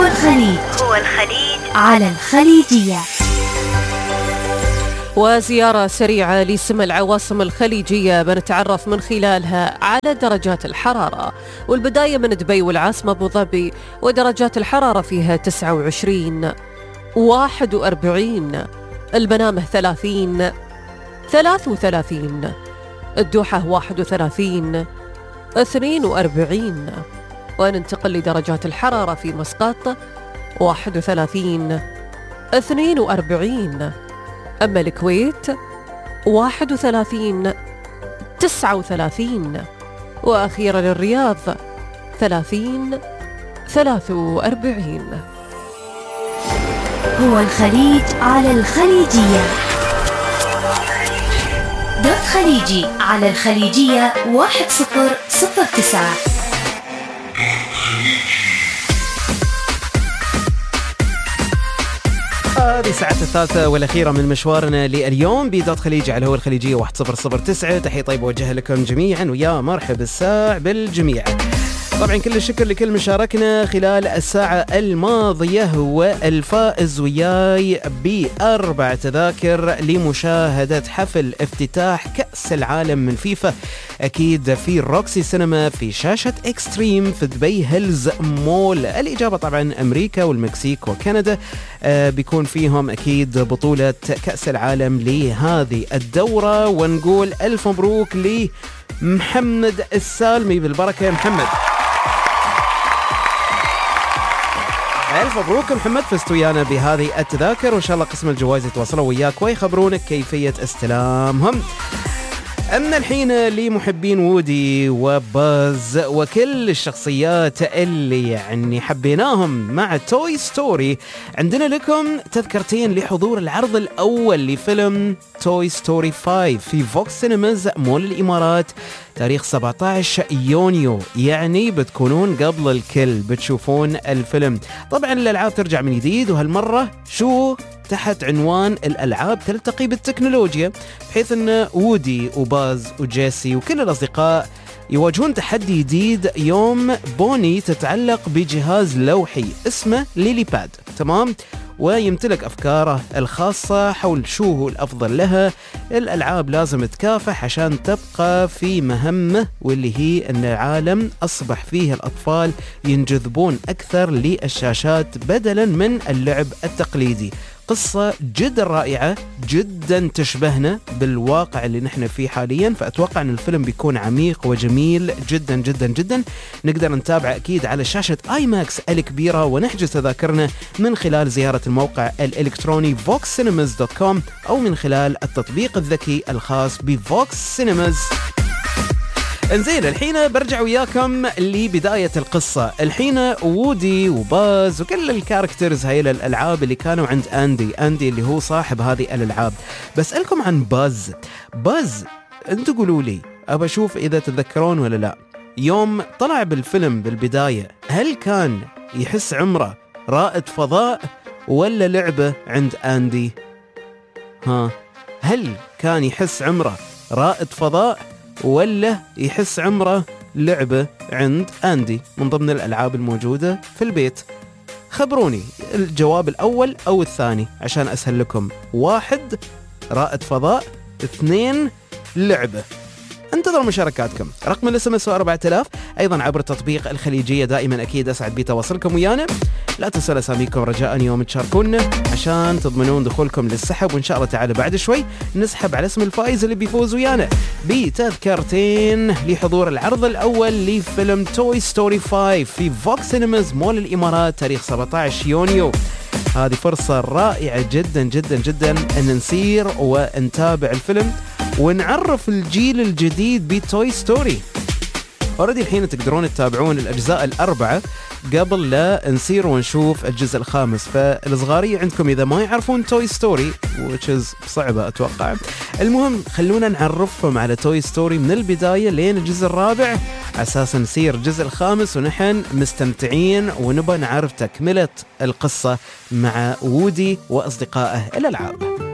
الخليج على الخليجية. وزيارة سريعة لسم العواصم الخليجية بنتعرف من خلالها على درجات الحرارة، والبداية من دبي والعاصمة أبو ظبي، ودرجات الحرارة فيها 29 41، المنامة 30 33، الدوحة 31 42، وننتقل لدرجات الحرارة في مسقط 31 42، أما الكويت 31 39، وأخيرا الرياض 30 43. هو الخليج على الخليجية. دوت خليجي على الخليجية 1009. هذه ساعتنا الثالثة والأخيرة من مشوارنا لليوم بدوت خليجي على هو الخليجية 1009. تحية طيبة وجهها لكم جميعا، ويا مرحب الساع بالجميع. طبعا كل الشكر لكل مشاركنا خلال الساعة الماضية، والفائز وياي ب4 تذاكر لمشاهدة حفل افتتاح كأس العالم من فيفا، أكيد في روكسي سينما في شاشة إكستريم في دبي هيلز مول. الإجابة طبعا أمريكا والمكسيك وكندا، بيكون فيهم أكيد بطولة كأس العالم لهذه الدورة. ونقول ألف مبروك لمحمد السالمي، بالبركة يا محمد. ألف مبروك محمد، فزت ويانا بهذه التذاكر، وإن شاء الله قسم الجوائز يتواصلوا وياك ويخبرونك كيفية استلامهم. أما الحين لمحبين وودي وباز وكل الشخصيات اللي يعني حبيناهم مع توي ستوري، عندنا لكم تذكرتين لحضور العرض الأول لفيلم توي ستوري 5 في فوكس سينماز مول الإمارات تاريخ 17 يونيو، يعني بتكونون قبل الكل بتشوفون الفيلم. طبعا الألعاب ترجع من جديد، وهالمرة شو تحت عنوان الألعاب تلتقي بالتكنولوجيا، بحيث أن وودي وباز وجيسي وكل الأصدقاء يواجهون تحدي جديد يوم بوني تتعلق بجهاز لوحي اسمه ليلي باد، تمام؟ ويمتلك أفكاره الخاصة حول شو هو الأفضل لها. الألعاب لازم تكافح عشان تبقى في مهمة، واللي هي أن العالم أصبح فيه الأطفال ينجذبون أكثر للشاشات بدلا من اللعب التقليدي. قصة جدا رائعة، جدا تشبهنا بالواقع اللي نحن فيه حاليا، فأتوقع أن الفيلم بيكون عميق وجميل جدا جدا جدا. نقدر نتابع أكيد على شاشة آي ماكس الكبيرة، ونحجز تذاكرنا من خلال زيارة الموقع الإلكتروني voxcinemas.com أو من خلال التطبيق الذكي الخاص بفوكس سينماز. انزين الحين برجع وياكم لبداية القصة. الحين وودي وباز وكل الكاركترز هاي الألعاب اللي كانوا عند أندي اللي هو صاحب هذه الألعاب. بسألكم عن باز انتوا قولوا لي، أبى أشوف إذا تتذكرون ولا لا. يوم طلع بالفيلم بالبداية، هل كان يحس عمره رائد فضاء ولا لعبة عند أندي؟ هل كان يحس عمره رائد فضاء ولا يحس عمره لعبة عند أندي من ضمن الألعاب الموجودة في البيت؟ خبروني الجواب الأول أو الثاني عشان أسهل لكم. 1 رائد فضاء، 2 لعبة. انتظروا مشاركاتكم. رقم الSMS 4000، أيضا عبر تطبيق الخليجية. دائما أكيد أسعد بتواصلكم ويانا. لا تنسوا أساميكم رجاء يوم تشاركونا عشان تضمنون دخولكم للسحب، وإن شاء الله تعالى بعد شوي نسحب على اسم الفائز اللي بيفوز ويانا بتذكرتين لحضور العرض الأول لفيلم توي ستوري 5 في فوكس سينماز مول الإمارات تاريخ 17 يونيو. هذه فرصة رائعة جدا جدا جدا أن نسير ونتابع الفيلم ونعرف الجيل الجديد بتوي ستوري. أوردي الحين تقدرون تتابعون الأجزاء الأربعة قبل لا نسير ونشوف الجزء الخامس. فالصغارية عندكم إذا ما يعرفون توي ستوري which is صعبة أتوقع، المهم خلونا نعرفهم على توي ستوري من البداية لين الجزء الرابع، أساسا نسير الجزء الخامس ونحن مستمتعين ونبى نعرف تكملة القصة مع وودي وأصدقائه الألعاب.